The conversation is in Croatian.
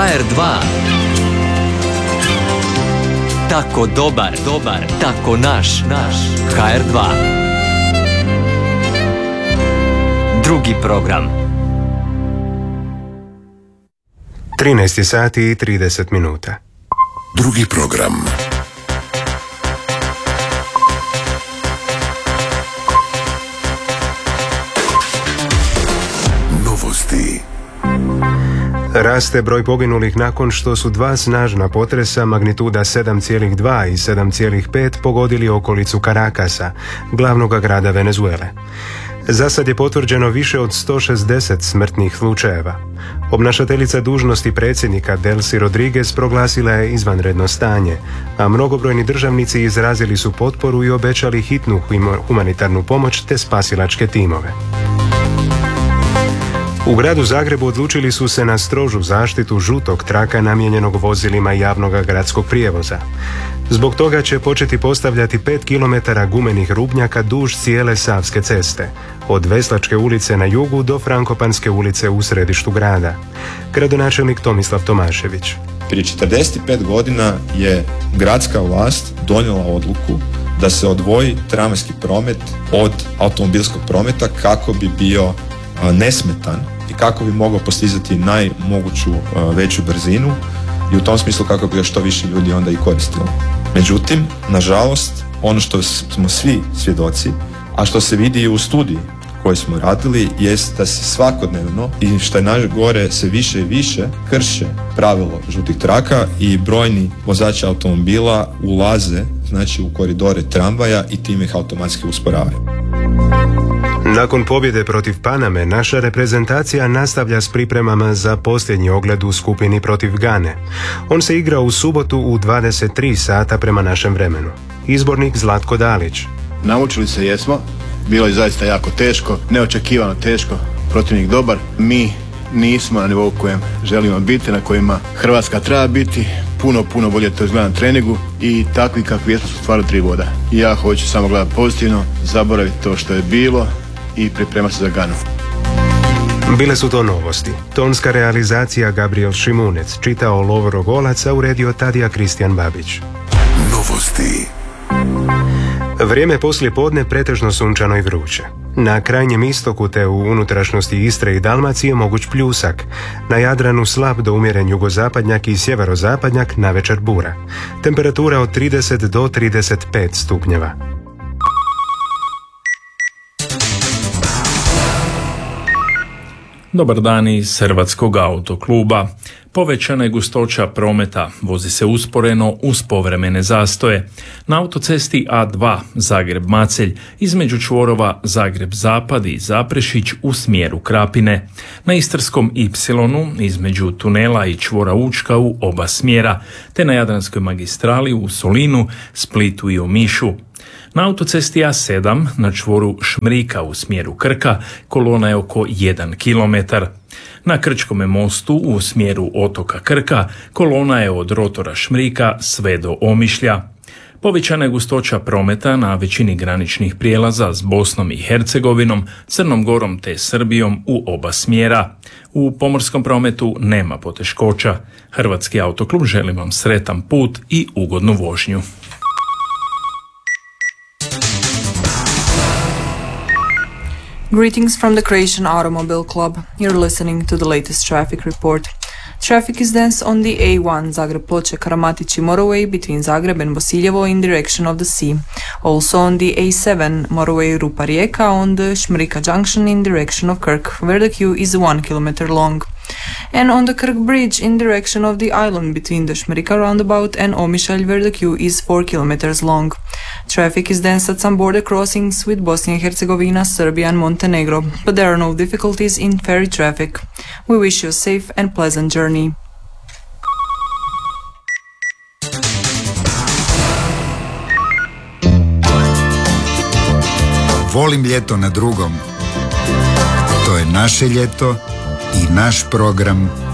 HR2. Tako dobar, tako naš. HR2. Drugi program. 13 sati i 30 minuta. Drugi program. Novosti. Raste broj poginulih nakon što su dva snažna potresa magnituda 7,2 i 7,5 pogodili okolicu Carakasa, glavnog grada Venezuele. Za sad je potvrđeno više od 160 smrtnih slučajeva. Obnašateljica dužnosti predsjednika Delcy Rodriguez proglasila je izvanredno stanje, a mnogobrojni državnici izrazili su potporu i obećali hitnu humanitarnu pomoć te spasilačke timove. U gradu Zagrebu odlučili su se na strožu zaštitu žutog traka namijenjenog vozilima javnog gradskog prijevoza. Zbog toga će početi postavljati 5 km gumenih rubnjaka duž cijele Savske ceste, od Veslačke ulice na jugu do Frankopanske ulice u središtu grada. Gradonačelnik Tomislav Tomašević. Prije 45 godina je gradska vlast donijela odluku da se odvoji tramvajski promet od automobilskog prometa kako bi bio nesmetan i kako bi mogao postizati najmoguću veću brzinu i u tom smislu kako bi ga što više ljudi onda i koristilo. Međutim, nažalost, ono što smo svi svjedoci, a što se vidi i u studiji koju smo radili, jest da se svakodnevno i što je najgore se više i više krše pravilo žutih traka i brojni vozači automobila ulaze u koridore tramvaja i time ih automatski usporavaju. Nakon pobjede protiv Paname, naša reprezentacija nastavlja s pripremama za posljednji ogled u skupini protiv Gane. On se igra u subotu u 23 sata prema našem vremenu. Izbornik Zlatko Dalić. Naučili se jesmo, bilo je zaista jako teško, neočekivano teško, protivnik dobar, mi nismo na nivou kojem želimo biti, na kojima Hrvatska treba biti, puno bolje to izgleda na treningu i takvi kakvi jesmo su stvarno 3 boda. Ja hoću samo gledati pozitivno, zaboraviti to što je bilo i pripremati se za Ganu. Bile su to novosti. Tonska realizacija Gabriel Šimunec, čitao Lovro Golac, a uredio Tadija Kristijan Babić. Novosti. Vrijeme poslije podne pretežno sunčano i vruće. Na krajnjem istoku te u unutrašnjosti Istre i Dalmacije moguć pljusak. Na Jadranu slab do umjeren jugozapadnjak i sjeverozapadnjak, navečer bura. Temperatura od 30 do 35 stupnjeva. Dobar dan iz Hrvatskog autokluba. Povećana je gustoća prometa, vozi se usporeno uz povremene zastoje. Na autocesti A2 Zagreb-Macelj između čvorova Zagreb-Zapad i Zaprešić u smjeru Krapine. Na Istarskom Y između tunela i čvora Učka u oba smjera, te na Jadranskoj magistrali u Solinu, Splitu i Omišu. Na autocesti A7 na čvoru Šmrika u smjeru Krka kolona je oko 1 km. Na Krčkome mostu u smjeru otoka Krka kolona je od rotora Šmrika sve do Omišlja. Povećana je gustoća prometa na većini graničnih prijelaza s Bosnom i Hercegovinom, Crnom Gorom te Srbijom u oba smjera. U pomorskom prometu nema poteškoća. Hrvatski autoklub želi vam sretan put i ugodnu vožnju. Greetings from the Croatian Automobile Club. You're listening to the latest traffic report. Traffic is dense on the A1 Zagreb-Ploče-Karamatići motorway between Zagreb and Bosiljevo in direction of the sea. Also on the A7 motorway Rupa-Rijeka on the Šmrika junction in direction of Krk, where the queue is 1 km long. And on the Krk bridge in direction of the island between the Šmrika roundabout and Omišalj, where the queue is 4 km long. Traffic is dense at some border crossings with Bosnia and Herzegovina, Serbia and Montenegro, but there are no difficulties in ferry traffic. We wish you a safe and pleasant journey. Volim ljeto na drugom. To je naše ljeto i naš program